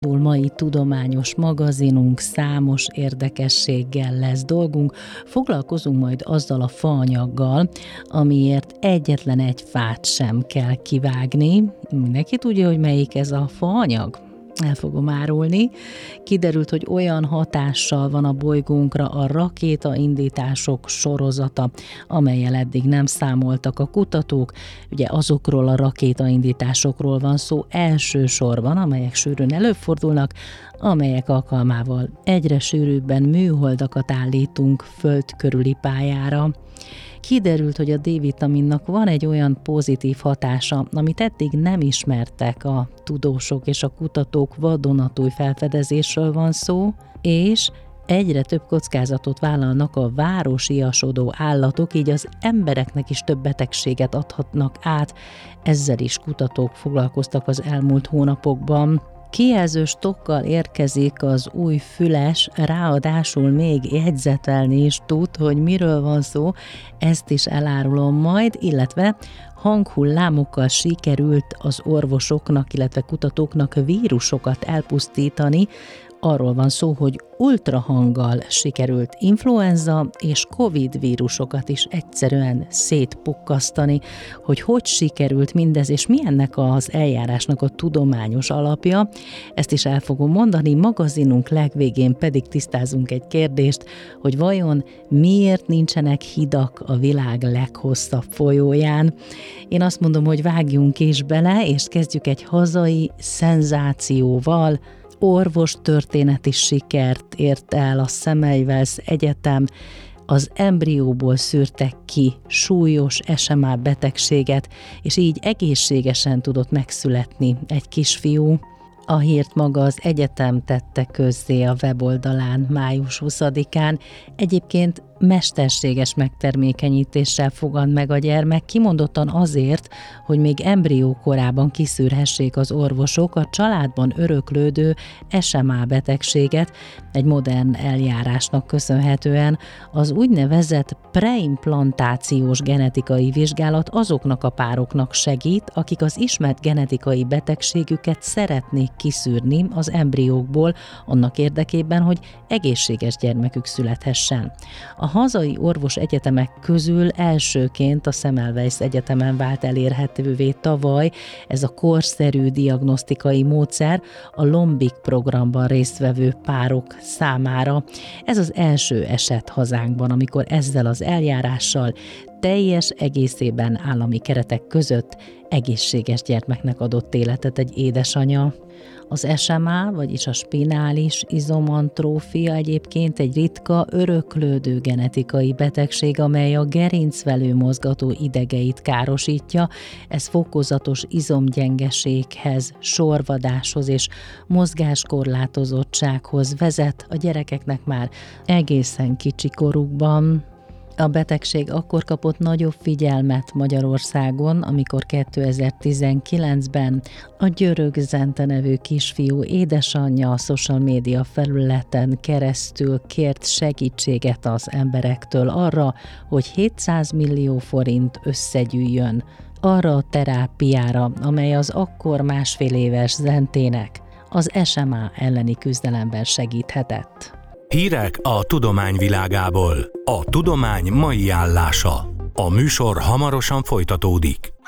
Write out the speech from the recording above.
Mai tudományos magazinunk, számos érdekességgel lesz dolgunk. Foglalkozunk majd azzal a faanyaggal, amiért egyetlen egy fát sem kell kivágni. Mindenki tudja, hogy melyik ez a faanyag? El fogom árulni. Kiderült, hogy olyan hatással van a bolygónkra a rakétaindítások sorozata, amellyel eddig nem számoltak a kutatók. Ugye azokról a rakétaindításokról van szó elsősorban, amelyek sűrűn előfordulnak, amelyek alkalmával egyre sűrűbben műholdakat állítunk föld körüli pályára. Kiderült, hogy a D-vitaminnak van egy olyan pozitív hatása, amit eddig nem ismertek a tudósok és a kutatók, vadonatúj felfedezésről van szó, és egyre több kockázatot vállalnak a városiasodó állatok, így az embereknek is több betegséget adhatnak át. Ezzel is kutatók foglalkoztak az elmúlt hónapokban. Kijelzős tokkal érkezik az új füles, ráadásul még jegyzetelni is tud, hogy miről van szó, ezt is elárulom majd, illetve hanghullámokkal sikerült az orvosoknak, illetve kutatóknak vírusokat elpusztítani. Arról van szó, hogy ultrahanggal sikerült influenza és Covid vírusokat is egyszerűen szétpukkasztani. Hogy sikerült mindez, és mi ennek az eljárásnak a tudományos alapja, ezt is el fogom mondani, magazinunk legvégén pedig tisztázunk egy kérdést, hogy vajon miért nincsenek hidak a világ leghosszabb folyóján. Én azt mondom, hogy vágjunk is bele, és kezdjük egy hazai szenzációval. Orvostörténeti sikert ért el a Semmelweis Egyetem, az embrióból szűrtek ki súlyos SMA betegséget, és így egészségesen tudott megszületni egy kisfiú. A hírt maga az egyetem tette közzé a weboldalán május 20-án. Egyébként mesterséges megtermékenyítéssel fogant meg a gyermek, kimondottan azért, hogy még embrió korában kiszűrhessék az orvosok a családban öröklődő SMA betegséget. Egy modern eljárásnak köszönhetően az úgynevezett preimplantációs genetikai vizsgálat azoknak a pároknak segít, akik az ismert genetikai betegségüket szeretnék kiszűrni az embriókból, annak érdekében, hogy egészséges gyermekük születhessen. A hazai orvosegyetemek közül elsőként a Semmelweis Egyetemen vált elérhetővé tavaly ez a korszerű diagnosztikai módszer a Lombik programban résztvevő párok számára. Ez az első eset hazánkban, amikor ezzel az eljárással teljes egészében állami keretek között egészséges gyermeknek adott életet egy édesanya. Az SMA, vagyis a spinális izomantrófia egyébként egy ritka, öröklődő genetikai betegség, amely a gerincvelő mozgató idegeit károsítja. Ez fokozatos izomgyengeséghez, sorvadáshoz és mozgáskorlátozottsághoz vezet a gyerekeknek már egészen kicsi korukban. A betegség akkor kapott nagyobb figyelmet Magyarországon, amikor 2019-ben a Györök Zente nevű kisfiú édesanyja a social média felületen keresztül kért segítséget az emberektől arra, hogy 700 millió forint összegyűjjön arra a terápiára, amely az akkor 1,5 éves Zentének az SMA elleni küzdelemben segíthetett. Hírek a tudomány világából. A tudomány mai állása. A műsor hamarosan folytatódik.